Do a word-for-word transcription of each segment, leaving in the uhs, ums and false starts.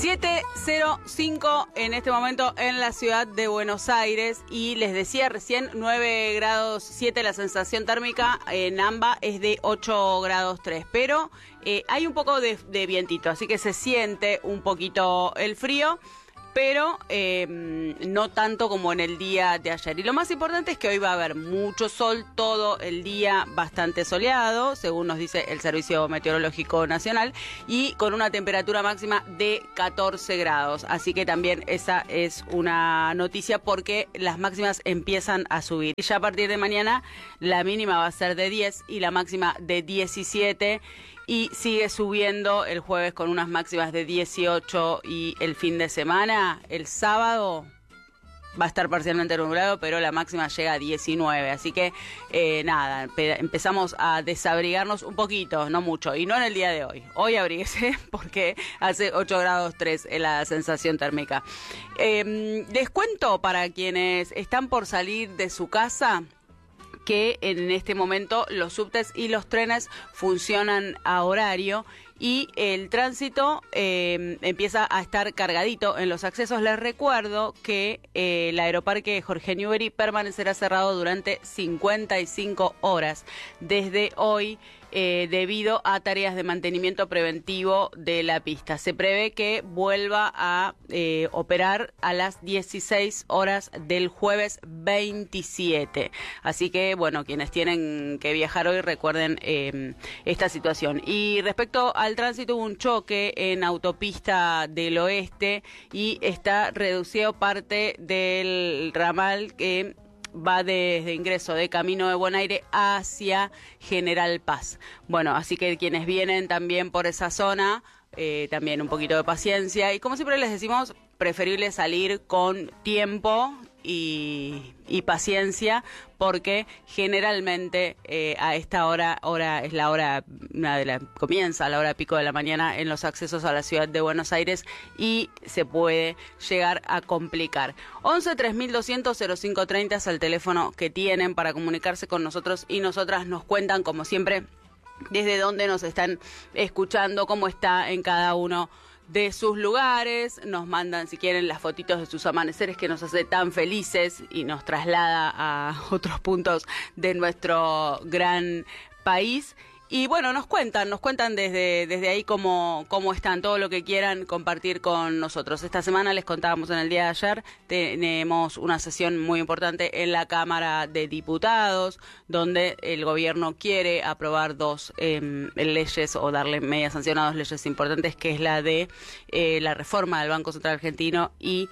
siete cero cinco en este momento en la ciudad de Buenos Aires y les decía recién nueve grados siete la sensación térmica, en AMBA es de ocho grados tres, pero eh, hay un poco de, de vientito, así que se siente un poquito el frío, pero eh, no tanto como en el día de ayer. Y lo más importante es que hoy va a haber mucho sol, todo el día bastante soleado, según nos dice el Servicio Meteorológico Nacional, y con una temperatura máxima de catorce grados. Así que también esa es una noticia porque las máximas empiezan a subir. Y ya a partir de mañana la mínima va a ser de diez y la máxima de diecisiete. Y sigue subiendo el jueves con unas máximas de dieciocho y el fin de semana, el sábado, va a estar parcialmente nublado, pero la máxima llega a diecinueve. Así que, eh, nada, empezamos a desabrigarnos un poquito, no mucho, y no en el día de hoy. Hoy abríguese porque hace ocho grados tres en la sensación térmica. Eh, les cuento para quienes están por salir de su casa que en este momento los subtes y los trenes funcionan a horario y el tránsito eh, empieza a estar cargadito en los accesos. Les recuerdo que eh, el aeroparque Jorge Newbery permanecerá cerrado durante cincuenta y cinco horas desde hoy eh, debido a tareas de mantenimiento preventivo de la pista. Se prevé que vuelva a eh, operar a las dieciséis horas del jueves veintisiete. Así que, bueno, quienes tienen que viajar hoy recuerden eh, esta situación. Y respecto al tránsito, hubo un choque en autopista del oeste y está reducido parte del ramal que va desde ingreso de Camino de Bonaire hacia General Paz. Bueno, así que quienes vienen también por esa zona, eh, también un poquito de paciencia. Y como siempre les decimos, preferible salir con tiempo y, y paciencia, porque generalmente eh, a esta hora, hora es la hora, una de la, comienza a la hora pico de la mañana en los accesos a la ciudad de Buenos Aires y se puede llegar a complicar. once tres mil doscientos cero cinco treinta es el teléfono que tienen para comunicarse con nosotros y nosotras nos cuentan, como siempre, desde dónde nos están escuchando, cómo está en cada uno de sus lugares. Nos mandan, si quieren, las fotitos de sus amaneceres que nos hace tan felices y nos traslada a otros puntos de nuestro gran país. Y bueno, nos cuentan, nos cuentan desde, desde ahí cómo, cómo están, todo lo que quieran compartir con nosotros. Esta semana, les contábamos en el día de ayer, tenemos una sesión muy importante en la Cámara de Diputados, donde el gobierno quiere aprobar dos eh, leyes o darle media sanción a dos leyes importantes, que es la de eh, la reforma del Banco Central Argentino y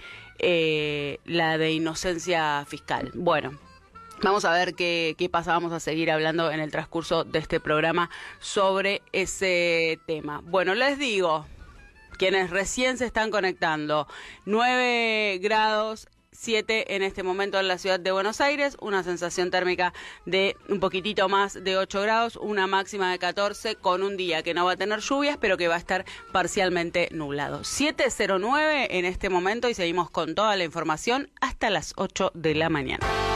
eh, la de inocencia fiscal. Bueno, vamos a ver qué, qué pasa, vamos a seguir hablando en el transcurso de este programa sobre ese tema. Bueno, les digo, quienes recién se están conectando, nueve grados siete en este momento en la ciudad de Buenos Aires, una sensación térmica de un poquitito más de ocho grados, una máxima de catorce, con un día que no va a tener lluvias, pero que va a estar parcialmente nublado. siete cero nueve en este momento y seguimos con toda la información hasta las ocho de la mañana.